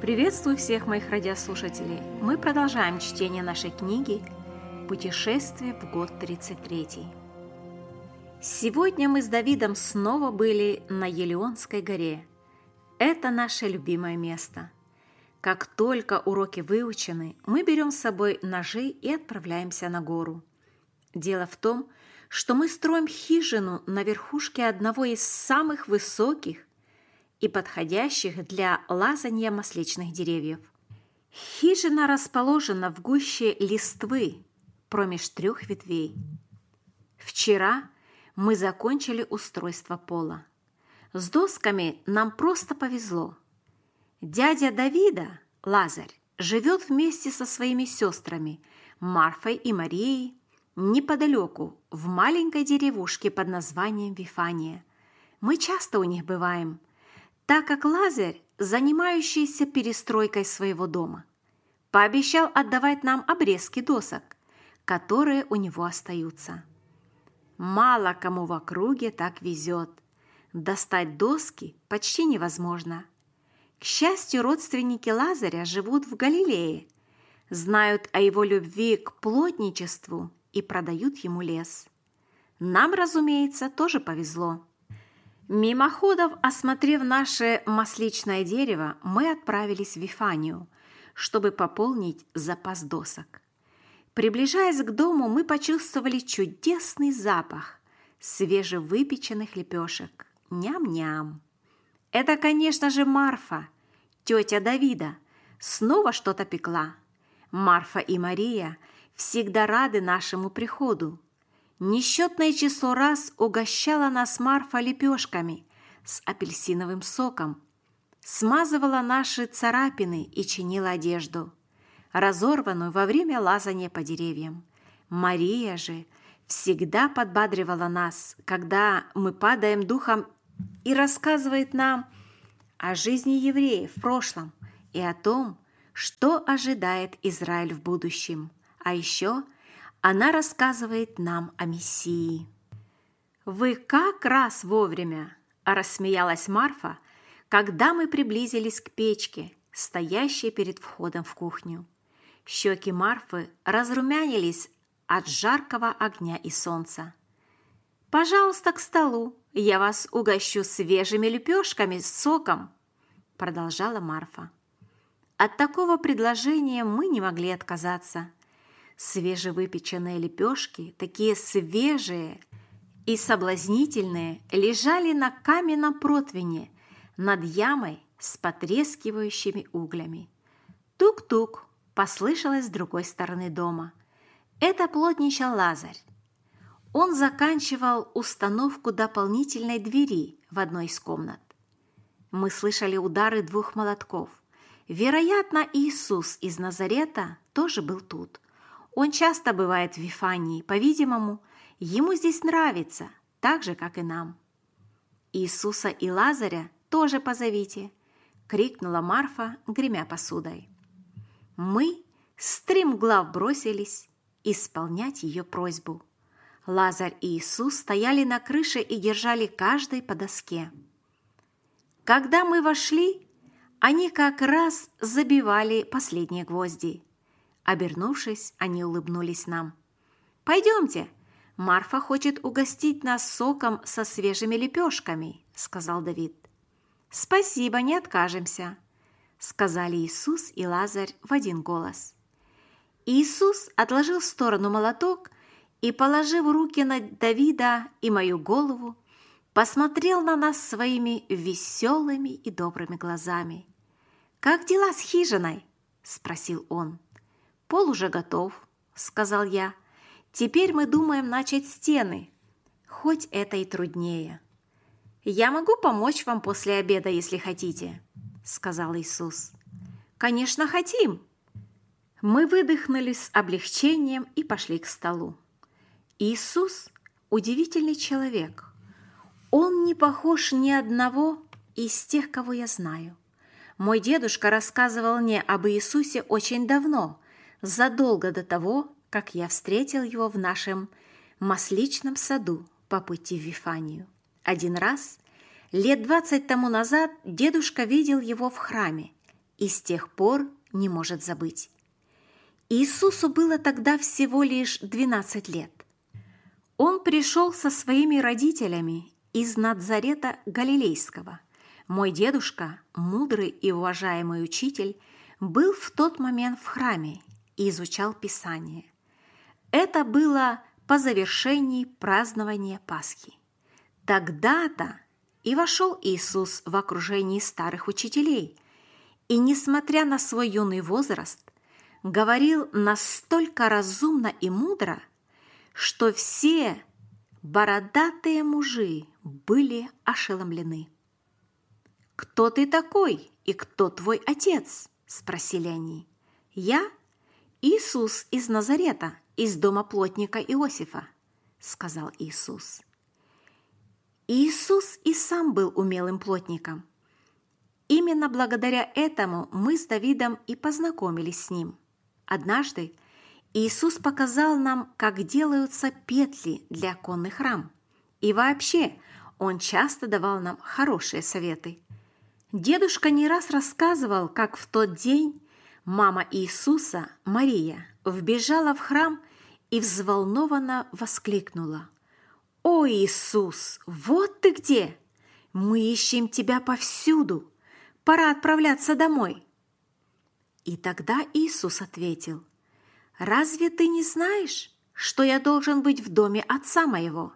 Приветствую всех моих радиослушателей! Мы продолжаем чтение нашей книги «Путешествие в год 33». Сегодня мы с Давидом снова были на Елеонской горе. Это наше любимое место. Как только уроки выучены, мы берем с собой ножи и отправляемся на гору. Дело в том, что мы строим хижину на верхушке одного из самых высоких и подходящих для лазанья масличных деревьев. Хижина расположена в гуще листвы промеж 3 ветвей. Вчера мы закончили устройство пола. С досками нам просто повезло. Дядя Давида, Лазарь, живет вместе со своими сестрами Марфой и Марией неподалеку, в маленькой деревушке под названием Вифания. Мы часто у них бываем, так как Лазарь, занимающийся перестройкой своего дома, пообещал отдавать нам обрезки досок, которые у него остаются. Мало кому в округе так везет. Достать доски почти невозможно. К счастью, родственники Лазаря живут в Галилее, знают о его любви к плотничеству и продают ему лес. Нам, разумеется, тоже повезло. Мимоходом, осмотрев наше масличное дерево, мы отправились в Вифанию, чтобы пополнить запас досок. Приближаясь к дому, мы почувствовали чудесный запах свежевыпеченных лепешек. Ням-ням! Это, конечно же, Марфа, тетя Давида, снова что-то пекла. Марфа и Мария всегда рады нашему приходу. Несчетное число раз угощала нас Марфа лепешками с апельсиновым соком, смазывала наши царапины и чинила одежду, разорванную во время лазания по деревьям. Мария же всегда подбадривала нас, когда мы падаем духом, и рассказывает нам о жизни евреев в прошлом и о том, что ожидает Израиль в будущем. А еще она рассказывает нам о Мессии. «Вы как раз вовремя!» – рассмеялась Марфа, когда мы приблизились к печке, стоящей перед входом в кухню. Щеки Марфы разрумянились от жаркого огня и солнца. «Пожалуйста, к столу, я вас угощу свежими лепешками с соком», – продолжала Марфа. От такого предложения мы не могли отказаться. Свежевыпеченные лепешки, такие свежие и соблазнительные, лежали на каменном противне над ямой с потрескивающими углями. Тук-тук послышалось с другой стороны дома. Это плотничал Лазарь. Он заканчивал установку дополнительной двери в одной из комнат. Мы слышали удары 2 молотков. Вероятно, Иисус из Назарета тоже был тут. Он часто бывает в Вифании, по-видимому, ему здесь нравится, так же, как и нам. «Иисуса и Лазаря тоже позовите!» – крикнула Марфа, гремя посудой. Мы стремглав бросились исполнять ее просьбу. Лазарь и Иисус стояли на крыше и держали каждый по доске. Когда мы вошли, они как раз забивали последние гвозди. Обернувшись, они улыбнулись нам. «Пойдемте, Марфа хочет угостить нас соком со свежими лепешками», – сказал Давид. «Спасибо, не откажемся», – сказали Иисус и Лазарь в один голос. Иисус отложил в сторону молоток и, положив руки на Давида и мою голову, посмотрел на нас своими веселыми и добрыми глазами. «Как дела с хижиной?» – спросил он. «Пол уже готов», – сказал я. «Теперь мы думаем начать стены, хоть это и труднее». «Я могу помочь вам после обеда, если хотите», – сказал Иисус. «Конечно, хотим». Мы выдохнули с облегчением и пошли к столу. Иисус – удивительный человек. Он не похож ни одного из тех, кого я знаю. Мой дедушка рассказывал мне об Иисусе очень давно, задолго до того, как я встретил его в нашем масличном саду по пути в Вифанию. Один раз, лет 20 тому назад, дедушка видел его в храме и с тех пор не может забыть. Иисусу было тогда всего лишь 12 лет. Он пришел со своими родителями из Назарета Галилейского. Мой дедушка, мудрый и уважаемый учитель, был в тот момент в храме и изучал Писание. Это было по завершении празднования Пасхи. Тогда-то и вошел Иисус в окружении старых учителей, и, несмотря на свой юный возраст, говорил настолько разумно и мудро, что все бородатые мужи были ошеломлены. «Кто ты такой и кто твой отец?» – спросили они. «Я Иисус из Назарета, из дома плотника Иосифа», – сказал Иисус. Иисус и сам был умелым плотником. Именно благодаря этому мы с Давидом и познакомились с ним. Однажды Иисус показал нам, как делаются петли для оконных рам. И вообще, Он часто давал нам хорошие советы. Дедушка не раз рассказывал, как в тот день мама Иисуса, Мария, вбежала в храм и взволнованно воскликнула: «О, Иисус, вот ты где! Мы ищем тебя повсюду! Пора отправляться домой!» И тогда Иисус ответил: «Разве ты не знаешь, что я должен быть в доме отца моего?»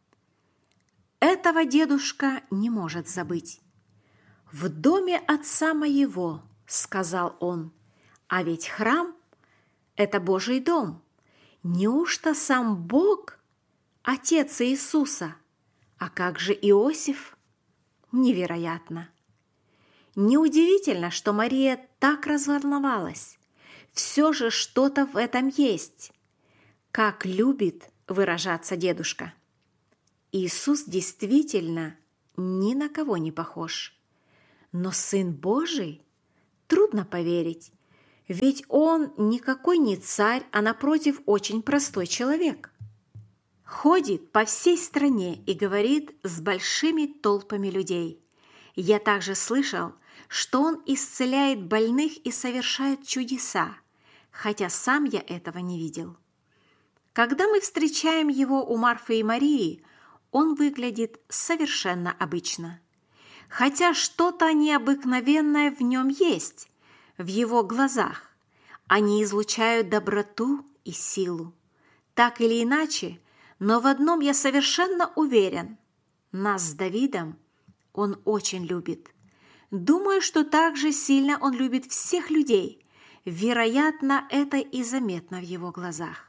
Этого дедушка не может забыть. «В доме отца моего», — сказал он, — «а ведь храм — это Божий дом. Неужто сам Бог — отец Иисуса? А как же Иосиф? Невероятно!» Неудивительно, что Мария так разволновалась. Все же что-то в этом есть. Как любит выражаться дедушка. Иисус действительно ни на кого не похож. Но Сын Божий? Трудно поверить, ведь Он никакой не царь, а напротив очень простой человек. Ходит по всей стране и говорит с большими толпами людей. Я также слышал, что Он исцеляет больных и совершает чудеса, хотя сам я этого не видел. Когда мы встречаем Его у Марфы и Марии, Он выглядит совершенно обычно. Хотя что-то необыкновенное в Нем есть, в Его глазах. Они излучают доброту и силу. Так или иначе, но в одном я совершенно уверен. Нас с Давидом Он очень любит. Думаю, что также сильно Он любит всех людей. Вероятно, это и заметно в Его глазах.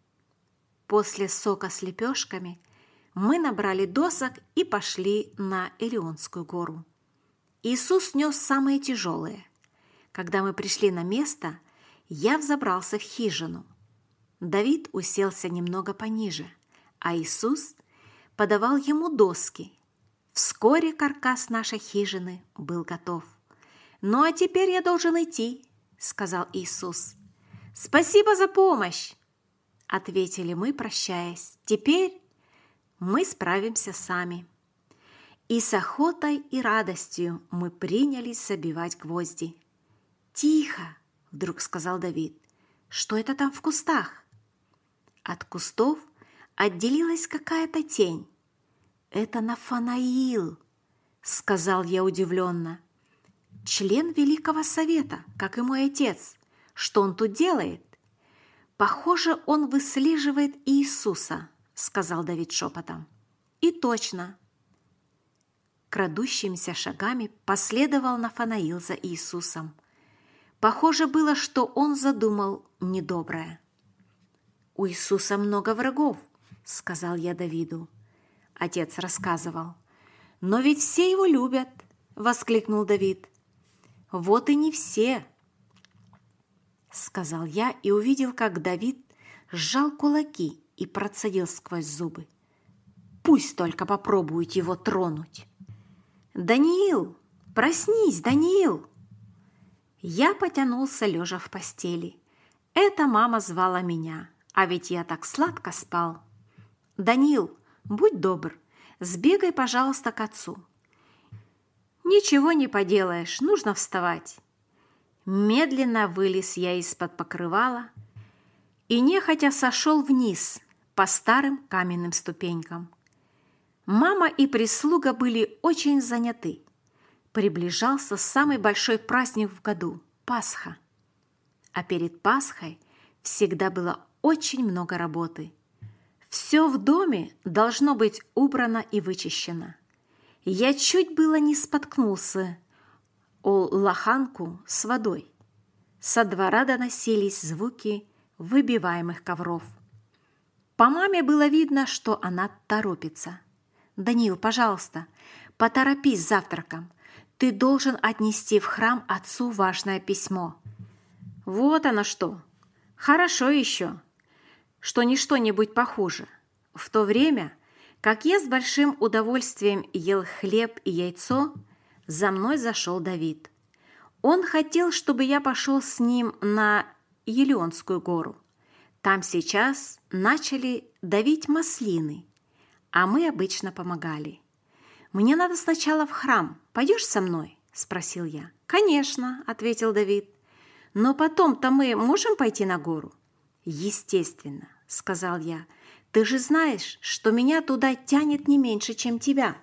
После сока с лепешками мы набрали досок и пошли на Илионскую гору. Иисус нес самые тяжелые. Когда мы пришли на место, я взобрался в хижину. Давид уселся немного пониже, а Иисус подавал ему доски. Вскоре каркас нашей хижины был готов. «Ну, а теперь я должен идти», — сказал Иисус. «Спасибо за помощь», — ответили мы, прощаясь. «Теперь мы справимся сами». И с охотой и радостью мы принялись забивать гвозди. «Тихо!» — вдруг сказал Давид. «Что это там в кустах?» От кустов отделилась какая-то тень. «Это Нафанаил!» — сказал я удивленно. «Член Великого Совета, как и мой отец. Что он тут делает?» «Похоже, он выслеживает Иисуса», — сказал Давид шепотом. И точно. Крадущимися шагами последовал Нафанаил за Иисусом. Похоже было, что он задумал недоброе. «У Иисуса много врагов», — сказал я Давиду. Отец рассказывал. «Но ведь все его любят», — воскликнул Давид. «Вот и не все», — сказал я и увидел, как Давид сжал кулаки и процедил сквозь зубы. «Пусть только попробуют его тронуть». «Даниил, проснись, Даниил!» Я потянулся, лежа в постели. Это мама звала меня, а ведь я так сладко спал. «Даниил, будь добр, сбегай, пожалуйста, к отцу». «Ничего не поделаешь, нужно вставать». Медленно вылез я из-под покрывала и нехотя сошел вниз по старым каменным ступенькам. Мама и прислуга были очень заняты. Приближался самый большой праздник в году – Пасха. А перед Пасхой всегда было очень много работы. Все в доме должно быть убрано и вычищено. Я чуть было не споткнулся о лоханку с водой. Со двора доносились звуки выбиваемых ковров. По маме было видно, что она торопится. «Даниил, пожалуйста, поторопись с завтраком. Ты должен отнести в храм отцу важное письмо». Вот оно что. Хорошо еще, что не что-нибудь похуже. В то время, как я с большим удовольствием ел хлеб и яйцо, за мной зашел Давид. Он хотел, чтобы я пошел с ним на Елеонскую гору. Там сейчас начали давить маслины, а мы обычно помогали. «Мне надо сначала в храм. Пойдешь со мной?» – спросил я. «Конечно», – ответил Давид. «Но потом-то мы можем пойти на гору?» «Естественно», – сказал я. «Ты же знаешь, что меня туда тянет не меньше, чем тебя».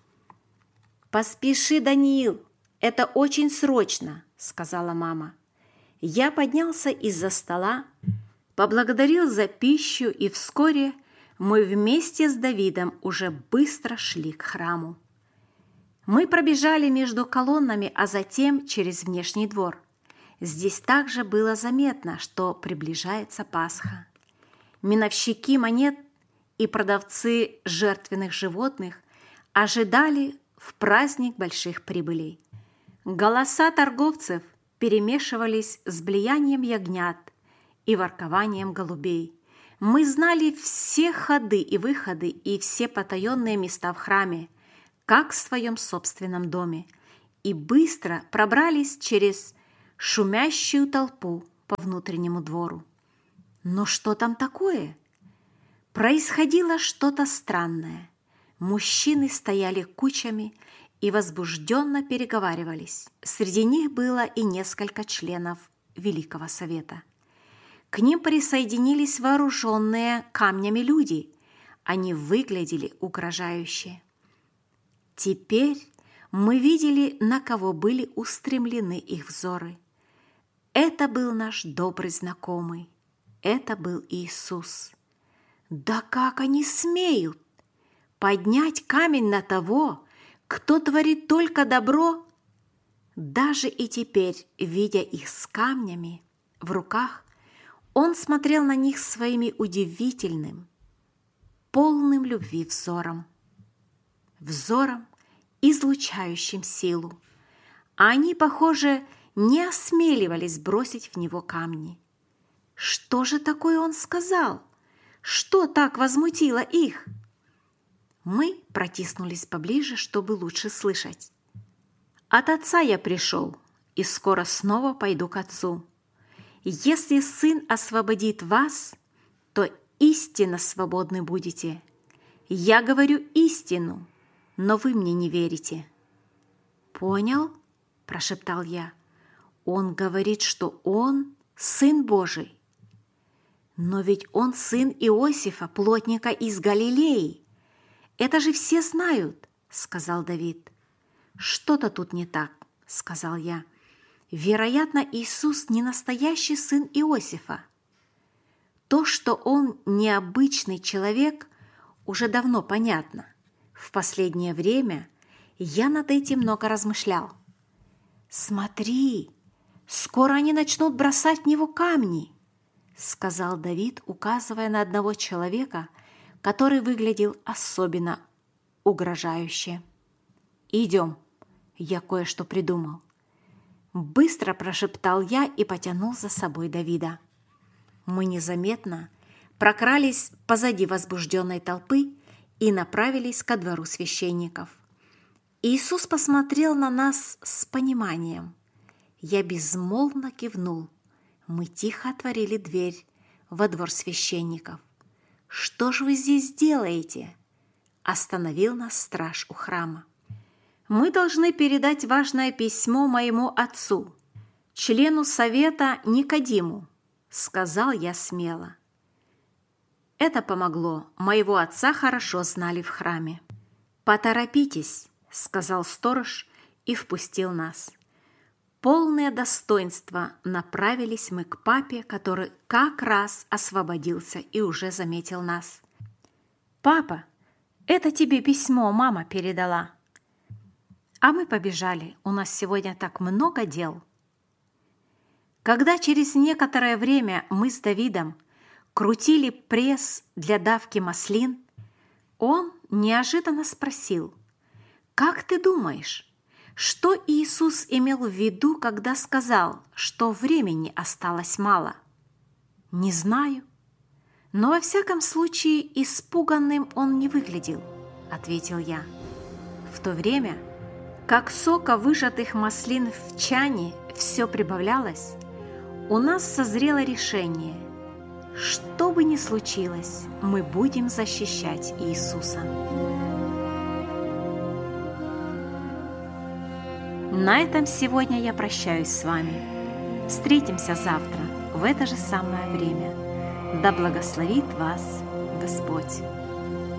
«Поспеши, Даниил, это очень срочно», – сказала мама. Я поднялся из-за стола, поблагодарил за пищу, и вскоре мы вместе с Давидом уже быстро шли к храму. Мы пробежали между колоннами, а затем через внешний двор. Здесь также было заметно, что приближается Пасха. Миновщики монет и продавцы жертвенных животных ожидали в праздник больших прибылей. Голоса торговцев перемешивались с блеянием ягнят и воркованием голубей. Мы знали все ходы и выходы и все потаенные места в храме, как в своем собственном доме, и быстро пробрались через шумящую толпу по внутреннему двору. Но что там такое? Происходило что-то странное. Мужчины стояли кучами и возбужденно переговаривались. Среди них было и несколько членов Великого Совета. К ним присоединились вооруженные камнями люди. Они выглядели угрожающе. Теперь мы видели, на кого были устремлены их взоры. Это был наш добрый знакомый. Это был Иисус. Да как они смеют поднять камень на того, кто творит только добро? Даже и теперь, видя их с камнями в руках, он смотрел на них своими удивительным, полным любви взором, излучающим силу. А они, похоже, не осмеливались бросить в него камни. Что же такое он сказал? Что так возмутило их? Мы протиснулись поближе, чтобы лучше слышать. «От Отца я пришел, и скоро снова пойду к Отцу. Если Сын освободит вас, то истинно свободны будете. Я говорю истину, но вы мне не верите». «Понял?» – прошептал я. «Он говорит, что он Сын Божий. Но ведь он сын Иосифа, плотника из Галилеи. Это же все знают», – сказал Давид. «Что-то тут не так», – сказал я. «Вероятно, Иисус не настоящий сын Иосифа. То, что он необычный человек, уже давно понятно. В последнее время я над этим много размышлял». «Смотри, скоро они начнут бросать в него камни», – сказал Давид, указывая на одного человека, который выглядел особенно угрожающе. «Идем, я кое-что придумал». Быстро прошептал я и потянул за собой Давида. Мы незаметно прокрались позади возбужденной толпы и направились ко двору священников. Иисус посмотрел на нас с пониманием. Я безмолвно кивнул. Мы тихо отворили дверь во двор священников. «Что же вы здесь делаете?» – остановил нас страж у храма. «Мы должны передать важное письмо моему отцу. члену совета Никодиму», – сказал я смело. Это помогло, моего отца хорошо знали в храме. «Поторопитесь», – сказал сторож и впустил нас. Полное достоинства направились мы к папе, который как раз освободился и уже заметил нас. «Папа, это тебе письмо мама передала». А мы побежали, у нас сегодня так много дел. Когда через некоторое время мы с Давидом крутили пресс для давки маслин, он неожиданно спросил: «Как ты думаешь, что Иисус имел в виду, когда сказал, что времени осталось мало?» «Не знаю, но во всяком случае испуганным он не выглядел», – ответил я. В то время, как сока выжатых маслин в чане все прибавлялось, у нас созрело решение: что бы ни случилось, мы будем защищать Иисуса. На этом сегодня я прощаюсь с вами. Встретимся завтра в это же самое время. Да благословит вас Господь!